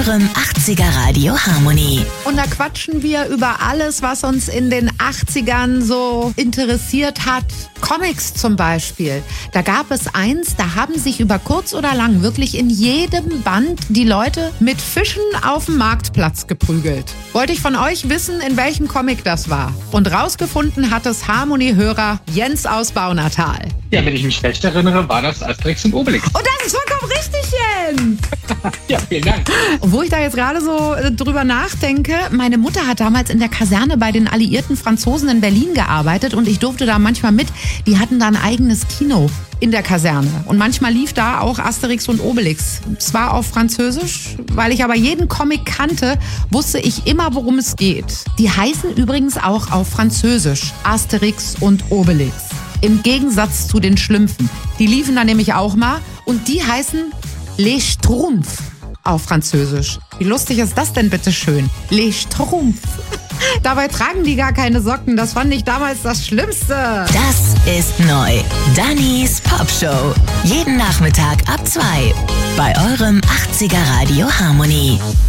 eurem 80er Radio Harmony. Und da quatschen wir über alles, was uns in den 80ern so interessiert hat. Comics zum Beispiel. Da gab es eins, da haben sich über kurz oder lang wirklich in jedem Band die Leute mit Fischen auf dem Marktplatz geprügelt. Wollte ich von euch wissen, in welchem Comic das war. Und rausgefunden hat es Harmony-Hörer Jens aus Baunatal. Ja, wenn ich mich recht erinnere, war das Asterix und Obelix. Und das ist vollkommen richtig, Jens! Ja, vielen Dank. Wo ich da jetzt gerade so drüber nachdenke, meine Mutter hat damals in der Kaserne bei den alliierten Franzosen in Berlin gearbeitet und ich durfte da manchmal mit. Die hatten da ein eigenes Kino in der Kaserne. Und manchmal lief da auch Asterix und Obelix. Zwar auf Französisch, weil ich aber jeden Comic kannte, wusste ich immer, worum es geht. Die heißen übrigens auch auf Französisch Asterix und Obelix. Im Gegensatz zu den Schlümpfen. Die liefen da nämlich auch mal und die heißen Les Schtroumpfs auf Französisch. Wie lustig ist das denn bitte schön? Les Schtroumpfs. Dabei tragen die gar keine Socken. Das fand ich damals das Schlimmste. Das ist neu. Dannys Popshow. Jeden Nachmittag ab 2. Bei eurem 80er Radio Harmony.